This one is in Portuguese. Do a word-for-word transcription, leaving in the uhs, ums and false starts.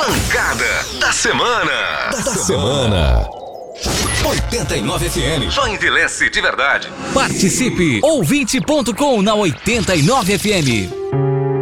Pancada da semana. Da, da semana. oitenta e nove F M. Só envelhece de verdade. Participe. ouvinte ponto com na oitenta e nove F M.